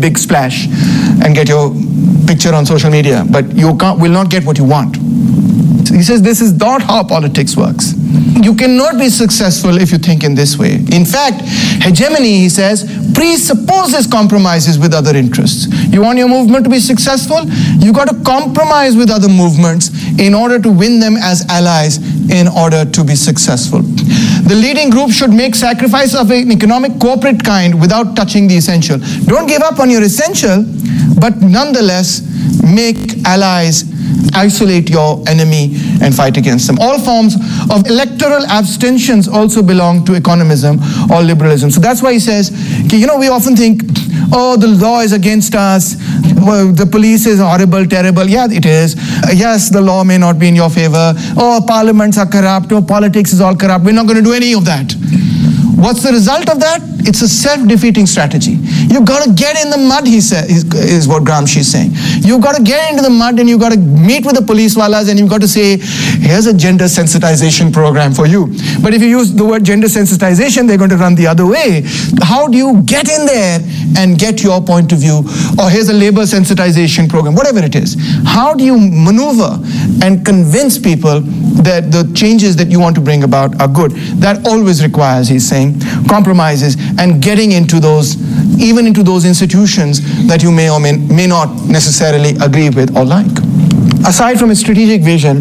big splash and get your picture on social media, but you will not get what you want. He says this is not how politics works. You cannot be successful if you think in this way. In fact, hegemony, he says, presupposes compromises with other interests. You want your movement to be successful? You got to compromise with other movements in order to win them as allies in order to be successful. The leading group should make sacrifice of an economic corporate kind without touching the essential. Don't give up on your essential, but nonetheless make allies, isolate your enemy and fight against them. All forms of electoral abstentions also belong to economism or liberalism. So that's why he says, we often think, oh, the law is against us, well, the police is horrible, terrible. Yeah, it is. Yes, the law may not be in your favor. Oh, parliaments are corrupt. Oh, politics is all corrupt. We're not going to do any of that. What's the result of that? It's a self-defeating strategy. You've got to get in the mud, he says, is what Gramsci is saying. You've got to get into the mud and you've got to meet with the police wallas and you've got to say, here's a gender sensitization program for you. But if you use the word gender sensitization, they're going to run the other way. How do you get in there and get your point of view? Or here's a labor sensitization program, whatever it is. How do you maneuver and convince people that the changes that you want to bring about are good? That always requires, he's saying, compromises and getting into those, even into those institutions that you may or may not necessarily agree with or like. Aside from a strategic vision,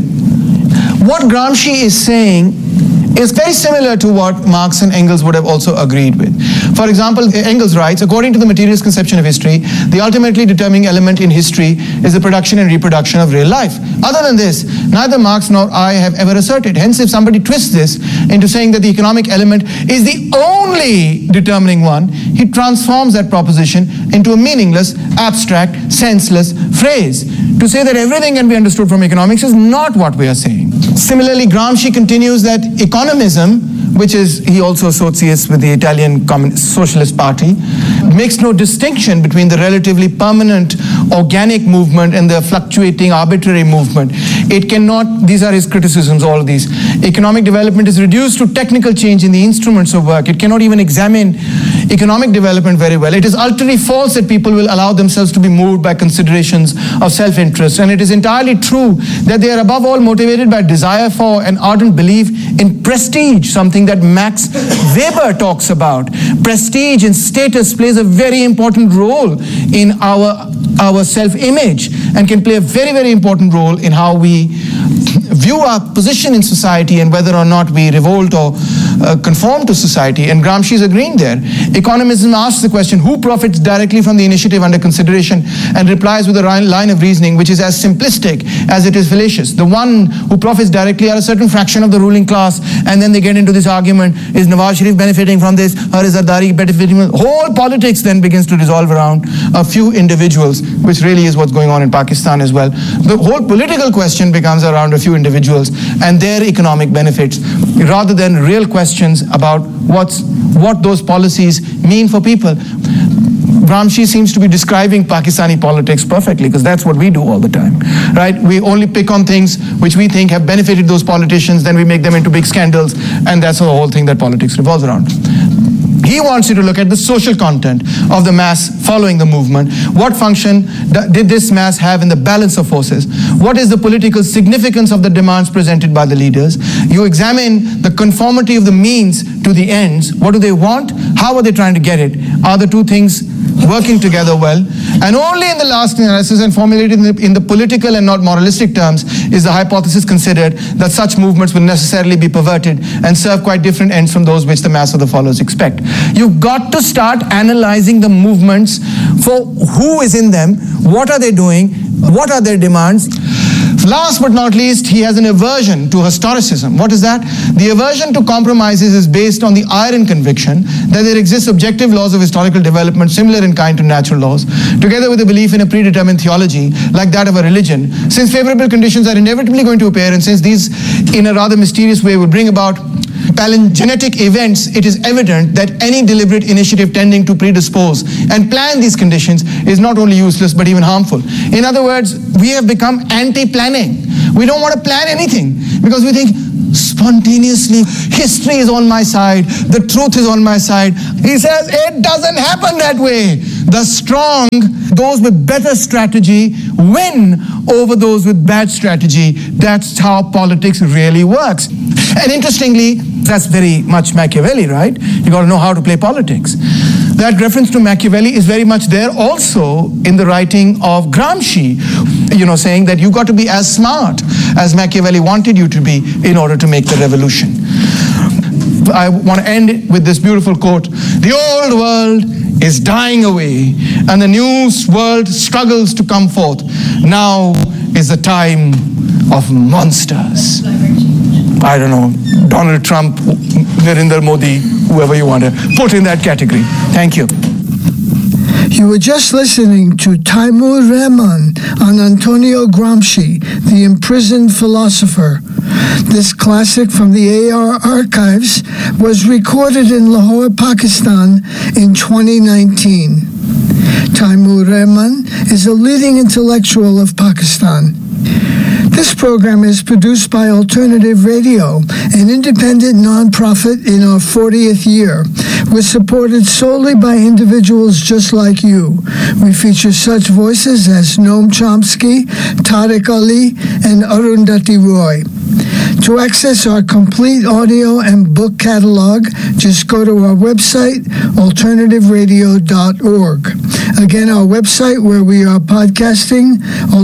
what Gramsci is saying is very similar to what Marx and Engels would have also agreed with. For example, Engels writes, according to the materialist conception of history, the ultimately determining element in history is the production and reproduction of real life. Other than this, neither Marx nor I have ever asserted. Hence, if somebody twists this into saying that the economic element is the only determining one, he transforms that proposition into a meaningless, abstract, senseless phrase. To say that everything can be understood from economics is not what we are saying. Similarly, Gramsci continues that economism, which is, he also associates with the Italian Socialist Party, makes no distinction between the relatively permanent organic movement and the fluctuating arbitrary movement. It cannot, these are his criticisms, all of these. Economic development is reduced to technical change in the instruments of work. It cannot even examine economic development very well. It is utterly false that people will allow themselves to be moved by considerations of self-interest. And it is entirely true that they are above all motivated by desire for and ardent belief in prestige, something that Max Weber talks about. Prestige and status plays a very important role in our self-image and can play a very, very important role in how we view our position in society and whether or not we revolt or conform to society. And Gramsci is agreeing there. Economism asks the question, who profits directly from the initiative under consideration, and replies with a line of reasoning which is as simplistic as it is fallacious. The one who profits directly are a certain fraction of the ruling class, and then they get into this argument, is Nawaz Sharif benefiting from this, or is Zardari benefiting from this? Whole politics then begins to resolve around a few individuals, which really is what's going on in Pakistan as well. The whole political question becomes around a few individuals and their economic benefits, rather than real questions about what those policies mean for people. Gramsci seems to be describing Pakistani politics perfectly, because that's what we do all the time, right? We only pick on things which we think have benefited those politicians, then we make them into big scandals, and that's the whole thing that politics revolves around. He wants you to look at the social content of the mass following the movement. What function did this mass have in the balance of forces? What is the political significance of the demands presented by the leaders? You examine the conformity of the means to the ends. What do they want? How are they trying to get it? Are the two things working together well? And only in the last analysis, and formulated in the political and not moralistic terms, is the hypothesis considered that such movements will necessarily be perverted and serve quite different ends from those which the mass of the followers expect. You've got to start analyzing the movements for who is in them, what are they doing, what are their demands. Last but not least, he has an aversion to historicism. What is that? The aversion to compromises is based on the iron conviction that there exists objective laws of historical development similar in kind to natural laws, together with a belief in a predetermined theology like that of a religion. Since favorable conditions are inevitably going to appear, and since these in a rather mysterious way will bring about palingenetic events, it is evident that any deliberate initiative tending to predispose and plan these conditions is not only useless but even harmful. In other words, we have become anti-planning. We don't want to plan anything because we think spontaneously history is on my side, the truth is on my side. He says it doesn't happen that way. The strong, those with better strategy, win over those with bad strategy. That's how politics really works. And interestingly, that's very much Machiavelli, right? You got to know how to play politics. That reference to Machiavelli is very much there also in the writing of Gramsci, saying that you got to be as smart as Machiavelli wanted you to be in order to make the revolution. I want to end with this beautiful quote. The old world is dying away and the new world struggles to come forth. Now is the time of monsters. I don't know, Donald Trump, Narendra Modi, whoever you want to put in that category. Thank you. You were just listening to Taimur Rahman on Antonio Gramsci, the imprisoned philosopher. This classic from the AR archives was recorded in Lahore, Pakistan in 2019. Taimur Rahman is a leading intellectual of Pakistan. This program is produced by Alternative Radio, an independent nonprofit in our 40th year. We're supported solely by individuals just like you. We feature such voices as Noam Chomsky, Tariq Ali, and Arundhati Roy. To access our complete audio and book catalog, just go to our website, alternativeradio.org. Again, our website where we are podcasting,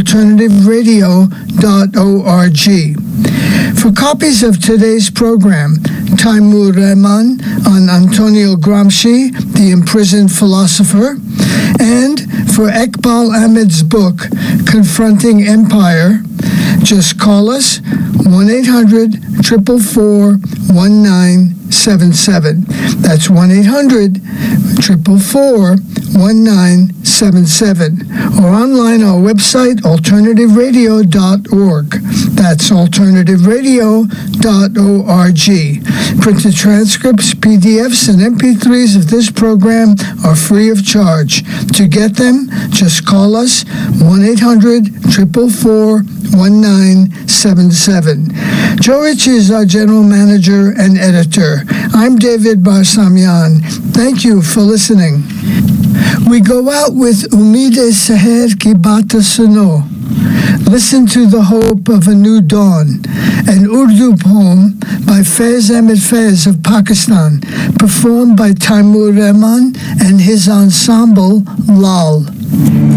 alternativeradio.org. For copies of today's program, Taimur Rahman on Antonio Gramsci, the imprisoned philosopher, and for Iqbal Ahmed's book, Confronting Empire, just call us 1-800-444-1977. That's 1-800-444-1977. Or online our website, alternativeradio.org. That's alternativeradio.org. Printed transcripts, PDFs, and MP3s of this program are free of charge. To get them, just call us 1-800-444-1977. Joe Ritchie is our general manager and editor. I'm David Barsamian. Thank you for listening. We go out with Umeed Seher Ki Baat Suno. Listen to the hope of a new dawn, an Urdu poem by Faiz Ahmed Faiz of Pakistan, performed by Taimur Rahman and his ensemble Lal.